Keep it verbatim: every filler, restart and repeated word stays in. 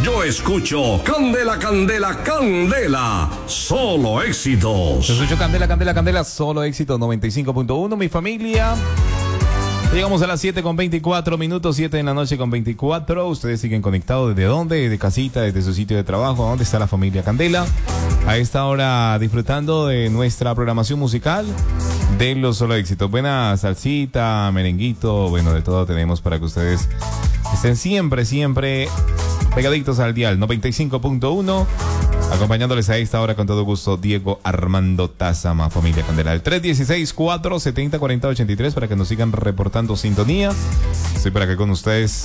Yo escucho Candela, Candela, Candela. Solo éxitos. Yo escucho Candela, Candela, Candela. Solo éxitos noventa y cinco punto uno. Mi familia. Llegamos a las siete con veinticuatro minutos, siete de la noche con veinticuatro. Ustedes siguen conectados. ¿Desde dónde? Desde casita, desde su sitio de trabajo. ¿Dónde está la familia Candela? A esta hora disfrutando de nuestra programación musical de los solo éxitos. Buena salsita, merenguito, bueno, de todo tenemos para que ustedes estén siempre, siempre pegaditos al dial noventa y cinco punto uno. Acompañándoles a esta hora con todo gusto, Diego Armando Tazama, familia Candela. El tres uno seis, cuatro siete cero, cuatro cero ocho tres para que nos sigan reportando sintonía. Estoy por acá con ustedes